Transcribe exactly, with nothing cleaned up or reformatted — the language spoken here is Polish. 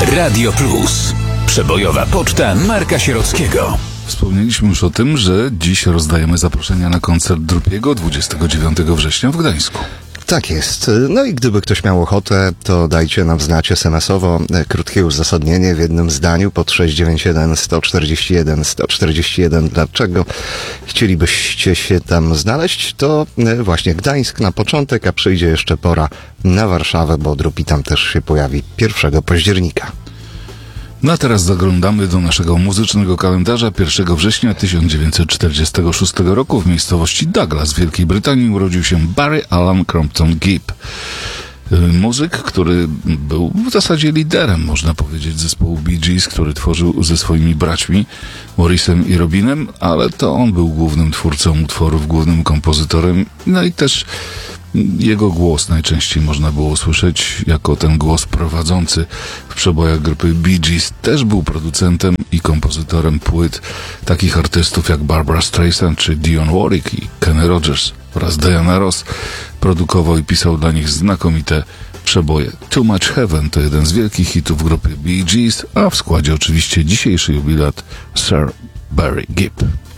Radio Plus. Przebojowa poczta Marka Sierockiego. Wspomnieliśmy już o tym, że dziś rozdajemy zaproszenia na koncert Drupiego dwudziestego dziewiątego września w Gdańsku. Tak jest. No i gdyby ktoś miał ochotę, to dajcie nam znać es em esowo krótkie uzasadnienie w jednym zdaniu pod sześć dziewięć jeden sto czterdzieści jeden sto czterdzieści jeden. Dlaczego chcielibyście się tam znaleźć? To właśnie Gdańsk na początek, a przyjdzie jeszcze pora na Warszawę, bo Drupi tam też się pojawi pierwszego października. No a teraz zaglądamy do naszego muzycznego kalendarza. pierwszego września tysiąc dziewięćset czterdziestego szóstego roku w miejscowości Douglas w Wielkiej Brytanii urodził się Barry Alan Crompton Gibb. Muzyk, który był w zasadzie liderem, można powiedzieć, zespołu Bee Gees, który tworzył ze swoimi braćmi Morrisem i Robinem, ale to on był głównym twórcą utworów, głównym kompozytorem, no i też jego głos najczęściej można było słyszeć jako ten głos prowadzący w przebojach grupy Bee Gees. Też był producentem i kompozytorem płyt takich artystów jak Barbra Streisand czy Dionne Warwick i Kenny Rogers oraz Diana Ross. Produkował i pisał dla nich znakomite przeboje. Too Much Heaven to jeden z wielkich hitów grupy Bee Gees, a w składzie oczywiście dzisiejszy jubilat Sir Barry Gibb.